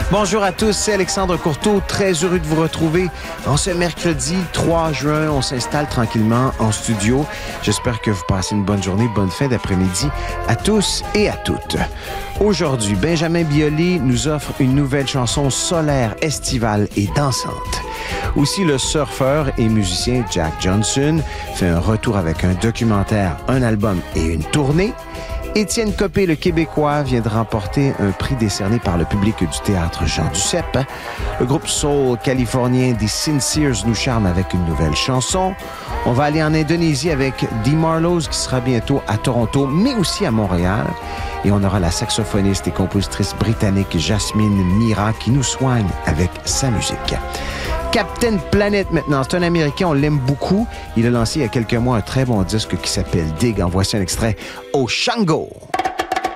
Bonjour à tous, c'est Alexandre Courteau, très heureux de vous retrouver. En ce mercredi 3 juin, on s'installe tranquillement en studio. J'espère que vous passez une bonne journée, bonne fin d'après-midi à tous et à toutes. Aujourd'hui, Benjamin Biolay nous offre une nouvelle chanson solaire, estivale et dansante. Aussi, le surfeur et musicien Jack Johnson fait un retour avec un documentaire, un album et une tournée. Étienne Copé, le Québécois, vient de remporter un prix décerné par le public du théâtre Jean Duceppe. Le groupe soul californien des Sinceres nous charme avec une nouvelle chanson. On va aller en Indonésie avec Dee Marlows qui sera bientôt à Toronto, mais aussi à Montréal. Et on aura la saxophoniste et compositrice britannique Jasmine Mira qui nous soigne avec sa musique. Captain Planet maintenant, c'est un Américain, on l'aime beaucoup. Il a lancé il y a quelques mois un très bon disque qui s'appelle Dig. En voici un extrait au Shango.